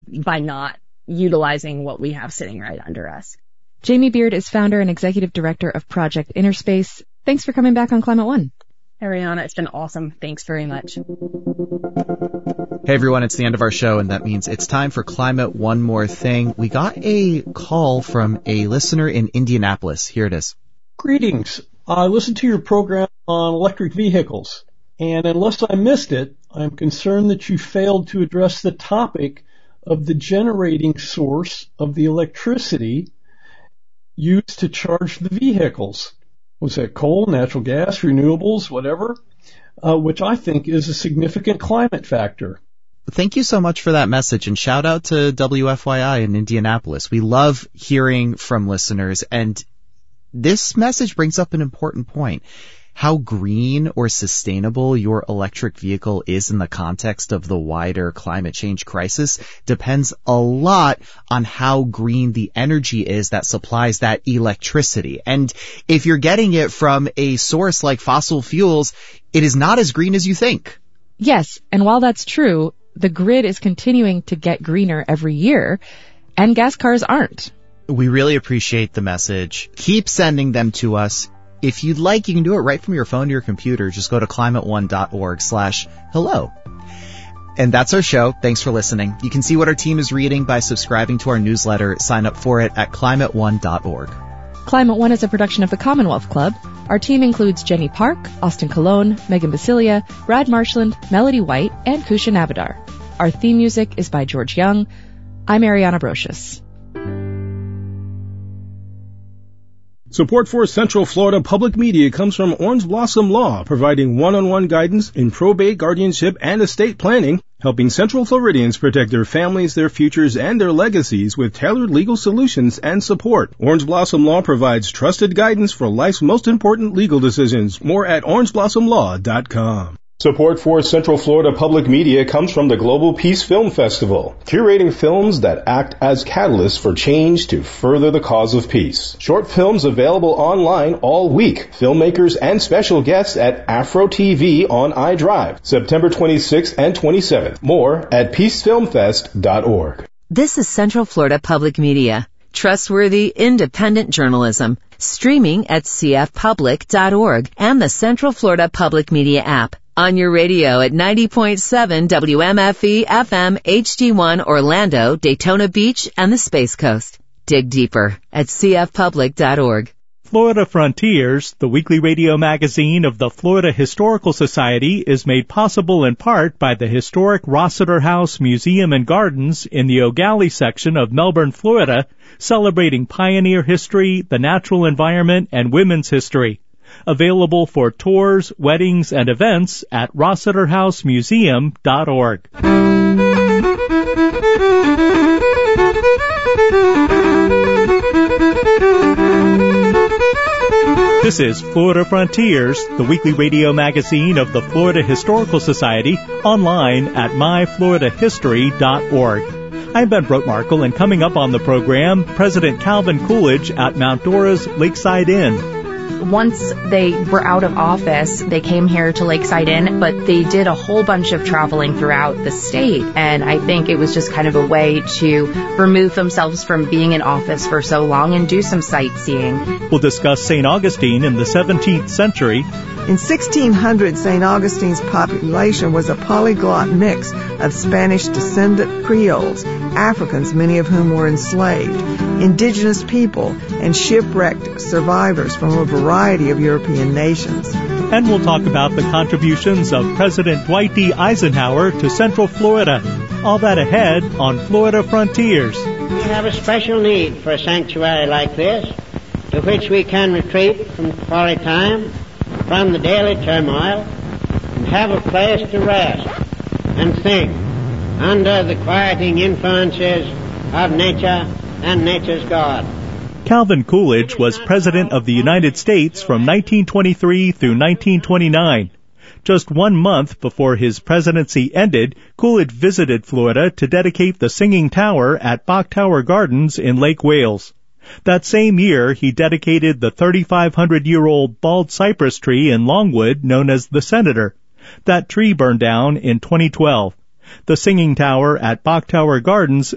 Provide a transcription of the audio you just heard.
by not utilizing what we have sitting right under us. Jamie Beard is founder and executive director of Project Innerspace. Thanks for coming back on Climate One. Ariana, it's been awesome. Thanks very much. Hey everyone, it's the end of our show, and that means it's time for Climate One More Thing. We got a call from a listener in Indianapolis. Here it is. Greetings. I listened to your program on electric vehicles, and unless I missed it, I'm concerned that you failed to address the topic of the generating source of the electricity used to charge the vehicles. Was that coal, natural gas, renewables, whatever, which I think is a significant climate factor. Thank you so much for that message, and shout out to WFYI in Indianapolis. We love hearing from listeners, and this message brings up an important point. How green or sustainable your electric vehicle is in the context of the wider climate change crisis depends a lot on how green the energy is that supplies that electricity. And if you're getting it from a source like fossil fuels, it is not as green as you think. Yes, and while that's true, the grid is continuing to get greener every year, and gas cars aren't. We really appreciate the message. Keep sending them to us. If you'd like, you can do it right from your phone to your computer. Just go to climateone.org/hello. And that's our show. Thanks for listening. You can see what our team is reading by subscribing to our newsletter. Sign up for it at climateone.org. Climate One is a production of the Commonwealth Club. Our team includes Jenny Park, Austin Colon, Megan Basilia, Brad Marshland, Melody White, and Kusha Nabadar. Our theme music is by George Young. I'm Ariana Brocious. Support for Central Florida Public Media comes from Orange Blossom Law, providing one-on-one guidance in probate, guardianship, and estate planning, helping Central Floridians protect their families, their futures, and their legacies with tailored legal solutions and support. Orange Blossom Law provides trusted guidance for life's most important legal decisions. More at orangeblossomlaw.com. Support for Central Florida Public Media comes from the Global Peace Film Festival, curating films that act as catalysts for change to further the cause of peace. Short films available online all week. Filmmakers and special guests at Afro TV on iDrive, September 26th and 27th. More at peacefilmfest.org. This is Central Florida Public Media. Trustworthy, independent journalism. Streaming at cfpublic.org and the Central Florida Public Media app. On your radio at 90.7 WMFE FM HD1 Orlando, Daytona Beach, and the Space Coast. Dig deeper at cfpublic.org. Florida Frontiers, the weekly radio magazine of the Florida Historical Society, is made possible in part by the historic Rossiter House Museum and Gardens in the O'Galley section of Melbourne, Florida, celebrating pioneer history, the natural environment, and women's history. Available for tours, weddings, and events at RossiterHouseMuseum.org. This is Florida Frontiers, the weekly radio magazine of the Florida Historical Society, online at myfloridahistory.org. I'm Ben Brotmarkle, and coming up on the program, President Calvin Coolidge at Mount Dora's Lakeside Inn. Once they were out of office, they came here to Lakeside Inn, but they did a whole bunch of traveling throughout the state. And I think it was just kind of a way to remove themselves from being in office for so long and do some sightseeing. We'll discuss St. Augustine in the 17th century. In 1600, St. Augustine's population was a polyglot mix of Spanish-descendant Creoles, Africans, many of whom were enslaved, indigenous people, and shipwrecked survivors from a variety of European nations. And we'll talk about the contributions of President Dwight D. Eisenhower to Central Florida. All that ahead on Florida Frontiers. We have a special need for a sanctuary like this, to which we can retreat for a time from the daily turmoil and have a place to rest and think under the quieting influences of nature and nature's God. Calvin Coolidge was President of the United States from 1923 through 1929. Just 1 month before his presidency ended, Coolidge visited Florida to dedicate the Singing Tower at Bok Tower Gardens in Lake Wales. That same year, he dedicated the 3,500-year-old bald cypress tree in Longwood known as the Senator. That tree burned down in 2012. The Singing Tower at Bok Tower Gardens